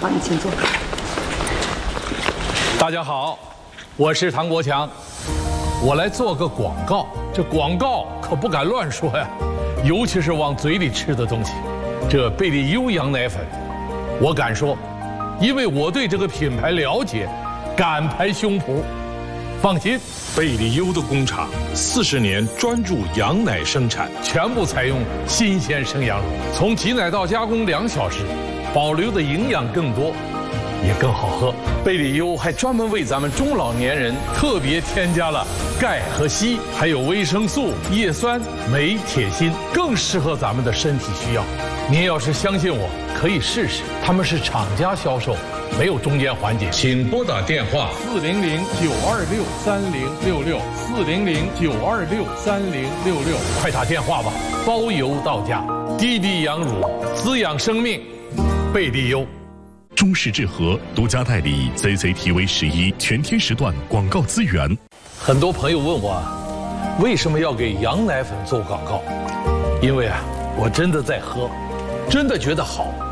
好，你请坐。 大家好，我是唐国强，我来做个广告。这广告可不敢乱说呀，尤其是往嘴里吃的东西。这贝利优羊奶粉，我敢说，因为我对这个品牌了解，敢拍胸脯。放心， 贝利优的工厂40年专注羊奶生产， 全部采用新鲜生羊乳，从挤奶到加工2小时，保留的营养更多，也更好喝。贝利优还专门为咱们中老年人特别添加了钙和硒，还有维生素、叶酸、镁、铁、锌，更适合咱们的身体需要。您要是相信我，可以试试，他们是厂家销售，没有中间环节。请拨打电话400-926-3066，400-926-3066，快打电话吧，包邮到家。低低羊乳，滋养生命，贝利优。 中视智和独家代理 CCTV11全天时段广告资源。 很多朋友问我，为什么要给羊奶粉做广告？因为我真的在喝，真的觉得好。